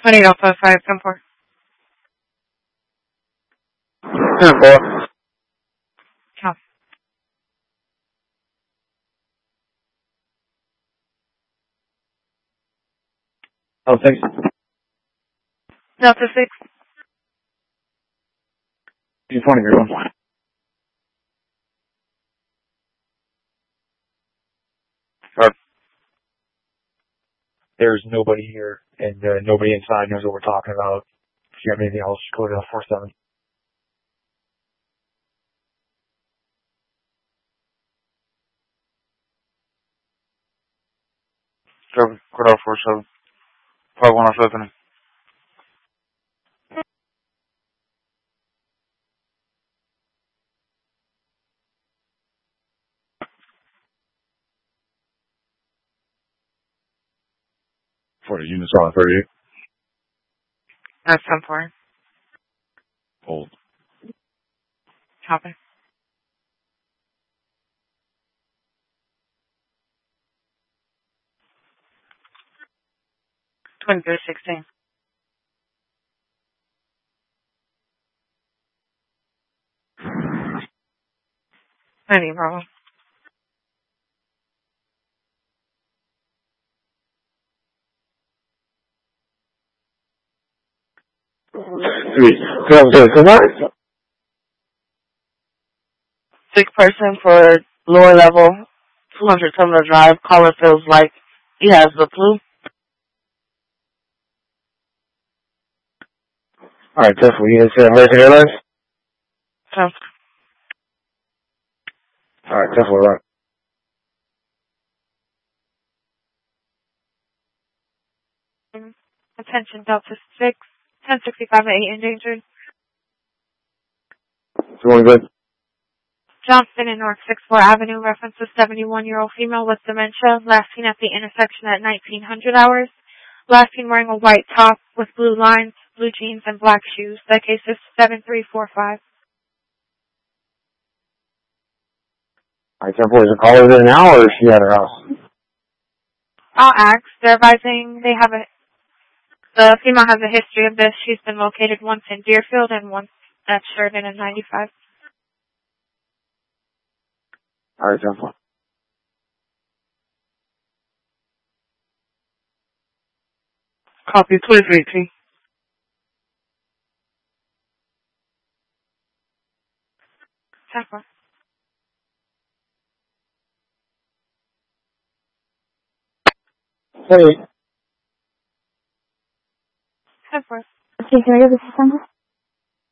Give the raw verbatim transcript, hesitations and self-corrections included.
one eight five five, ten four. ten four. Count. Oh, six. Delta six. two twenty, everyone. There's nobody here, and uh, nobody inside knows what we're talking about. If you have anything else, go to four seven. Seven, go to four seven. five one seven. forty units on thirty-eight. That's ten four. Hold. Copy. twenty-three sixteen. Any problem. Three. Seven, seven, seven. Sick person for lower level, two hundred Sumner Drive. Caller feels like he has the flu. Alright, definitely. You guys say American Airlines? Sounds Alright, definitely right. good. Attention, Delta six, ten sixty-five at eight endangered. Doing good. Johnston in North sixth Floor Avenue references seventy-one-year-old female with dementia, last seen at the intersection at nineteen hundred hours. Last seen wearing a white top with blue lines, blue jeans, and black shoes. That case is seven three four five. Alright, ten four. Is the caller there now, or is she at her house? I'll ask. They're advising they have a, the female has a history of this. She's been located once in Deerfield and once at Sheridan in ninety-five. Alright, ten four. Copy, twenty-three eighteen. ten four. Hey. ten four. Okay, can I get this number?